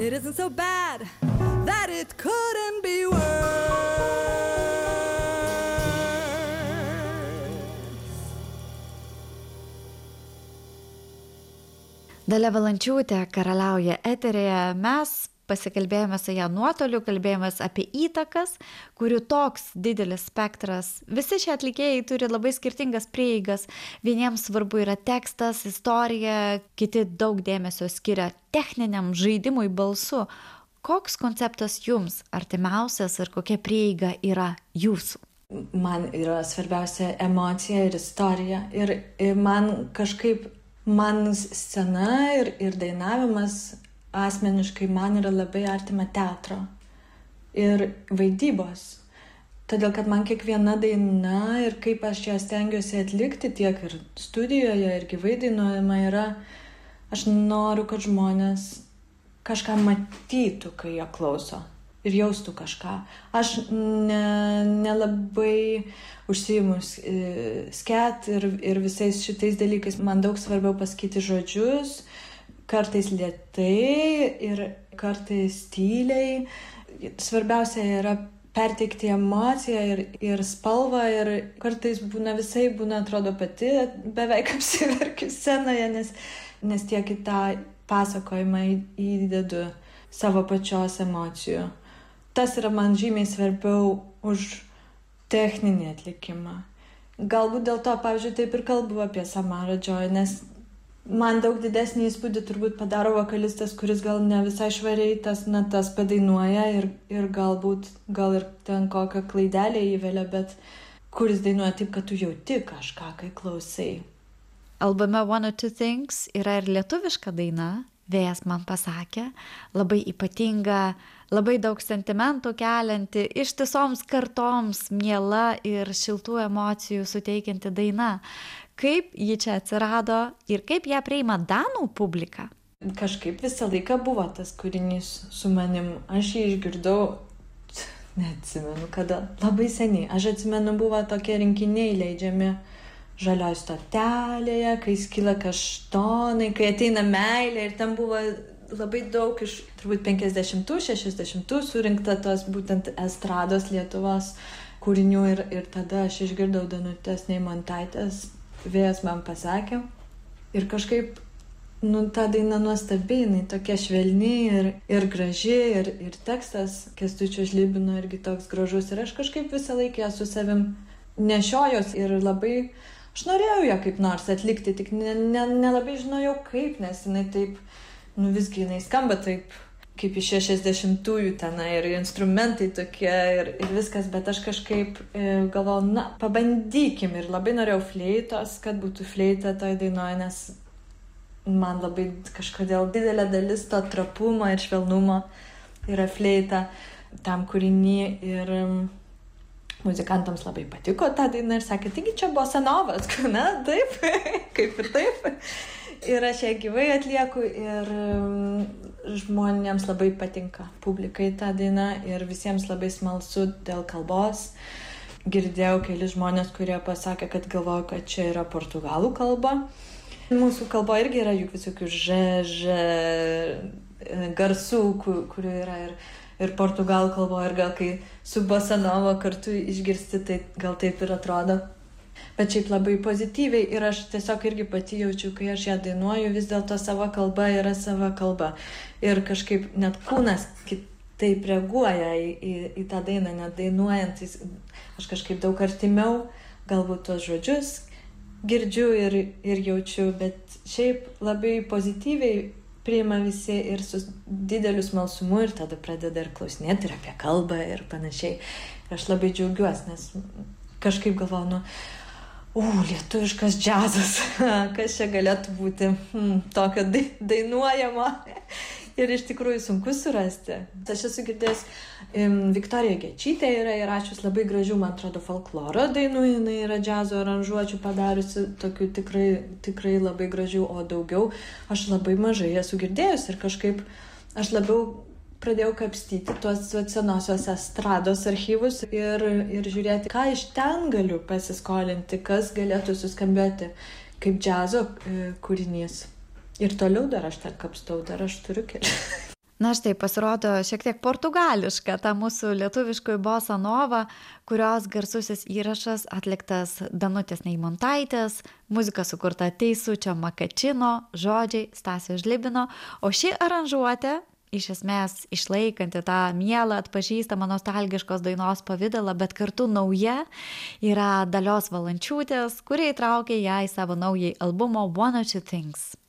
It isn't so bad that it couldn't be worse. Dalia Valančiūtė karaliauja eterėje. Mes pasikalbėjome su ją nuotoliu, kalbėjomės apie įtakas, kurių toks didelis spektras. Visi šie atlikėjai turi labai skirtingas prieigas. Vieniems svarbu yra tekstas, istorija, kiti daug dėmesio skiria techniniam žaidimui balsu. Koks konceptas jums artimiausias ir kokia prieiga yra jūsų? Man yra svarbiausia emocija ir istorija. Ir man kažkaip, man scena ir dainavimas asmeniškai man yra labai artima teatro ir vaidybos. Todėl, kad man kiekviena daina ir kaip aš ją stengiuosi atlikti tiek ir studijoje, ir gyvai dainuojama yra, aš noriu, kad žmonės kažką matytų, kai jie klauso ir jaustų kažką. Aš nelabai užsiimu sket ir visais šitais dalykais. Man daug svarbiau pasakyti žodžius, kartais lėtai ir kartais tyliai. Svarbiausia yra perteikti emociją ir spalvą ir kartais būna visai, atrodo pati beveik apsiverkiu scenoje, nes tiek į tą pasakojimą įdedu savo pačios emocijų. Tas yra man žymiai svarbiau už techninį atlikimą. Galbūt dėl to, pavyzdžiui, taip ir kalbu apie Samara Joy, nes man daug didesnį įspūdį turbūt padaro vokalistas, kuris gal ne visai švariai tas natas padainuoja ir galbūt gal ir ten kokią klaidelę įvelia, bet kuris dainuoja taip, kad tu jauti kažką, kai klausai. Albume One or Two Things yra ir lietuviška daina, Vėjas man pasakė, labai ypatinga, labai daug sentimentų kelianti, ištisoms kartoms miela ir šiltų emocijų suteikianti daina. Kaip ji čia atsirado ir kaip ją priima danų publika? Kažkaip visą laiką buvo tas kūrinys su manim. Aš jį išgirdau, neatsimenu kada, labai seniai. Aš atsimenu, buvo tokie rinkiniai leidžiami Žalioj stotelėje, kai skyla kaštonai, kai ateina meilė ir ten buvo labai daug iš turbūt 50-ų, 60-ų surinkta tos būtent estrados Lietuvos kūrinių ir tada aš išgirdau Danutės Neimontaitės Vėjas man pasakė ir kažkaip, ta daina nuostabi, jinai tokia švelni ir graži ir tekstas Kęstučio Žlibino irgi toks gražus ir aš kažkaip visą laiką ją su savim nešiojos ir labai aš norėjau ją kaip nors atlikti, tik nelabai žinojau kaip, nes jinai taip, visgi jinai skamba taip, kaip iš 60-ųjų tenai ir instrumentai tokie ir viskas, bet aš kažkaip galvojau, pabandykim ir labai norėjau fleitos, kad būtų fleita toj dainoje, nes man labai kažkodėl didelė dalis to trapumo ir švelnumo yra fleita tam kūrinį ir muzikantams labai patiko tą dainą ir sakė, taigi čia bossa nova, taip, kaip ir taip. Ir aš ją gyvai atlieku ir žmonėms labai patinka publikai tą dainą ir visiems labai smalsu dėl kalbos. Girdėjau keli žmonės, kurie pasakė, kad galvoju, kad čia yra portugalų kalba. Mūsų kalba irgi yra juk visokių garsų, kurių yra ir portugalų kalboje, ir gal kai su bossa nova kartu išgirsti, tai gal taip ir atrodo. Bet šiaip labai pozityviai ir aš tiesiog irgi pati jaučiu, kai aš ją dainuoju, vis dėlto sava kalba yra sava kalba. Ir kažkaip net kūnas kitaip reaguoja į tą dainą, net dainuojant, aš kažkaip daug artimiau galbūt tos žodžius girdžiu ir jaučiu, bet šiaip labai pozityviai priima visi ir su dideliu smalsumu ir tada pradeda ir klausinėti ir apie kalbą ir panašiai. Ir aš labai džiaugiuosi, nes kažkaip galvoju, lietuviškas džiazas, kas čia galėtų būti tokio dainuojamo. Ir iš tikrųjų sunku surasti. Aš esu girdėjęs, Viktorija Gečytė yra įrašius labai gražių, man atrodo, folkloro dainų, jinai yra džiazo aranžuočių padariusi, tokių tikrai labai gražių, o daugiau aš labai mažai esu girdėjus ir kažkaip aš labiau pradėjau kapstyti tuos senosios estrados archyvus ir žiūrėti, ką iš ten galiu pasiskolinti, kas galėtų suskambėti kaip džiazo kūrinys. Ir toliau dar aš ten kapstau, dar aš turiu kelią. Na štai pasirodo šiek tiek portugališka ta mūsų lietuviškoji bossa nova, kurios garsusis įrašas atliktas Danutės Neimontaitės, muzika sukurta Teisučio Makačino, žodžiai Stasio Žlibino, o ši aranžuotė, iš esmės išlaikanti tą mielą, atpažįstamą nostalgiškos dainos pavidalą, bet kartu nauja, yra Dalios Valančiūtės, kuri įtraukė ją į savo naują albumą One or Two Things.